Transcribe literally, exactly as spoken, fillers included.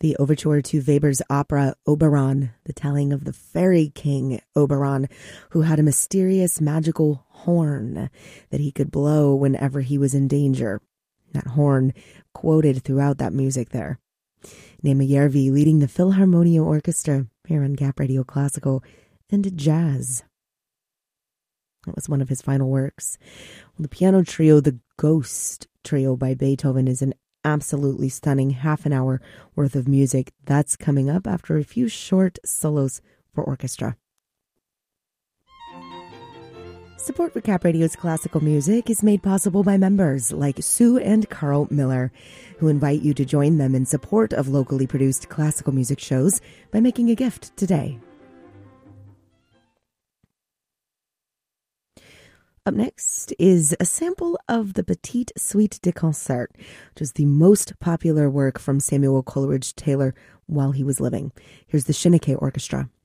the overture to Weber's opera Oberon, the telling of the fairy king Oberon, who had a mysterious magical horn that he could blow whenever he was in danger. That horn quoted throughout that music there. Nema Järvi leading the Philharmonia Orchestra here on Gap Radio Classical and Jazz. That was one of his final works. Well, the piano trio, the Ghost Trio by Beethoven, is an absolutely stunning half an hour worth of music. That's coming up after a few short solos for orchestra. Support for Cap Radio's classical music is made possible by members like Sue and Carl Miller, who invite you to join them in support of locally produced classical music shows by making a gift today. Up next is a sample of the Petite Suite de Concert, which was the most popular work from Samuel Coleridge Taylor while he was living. Here's the Shinnick Orchestra.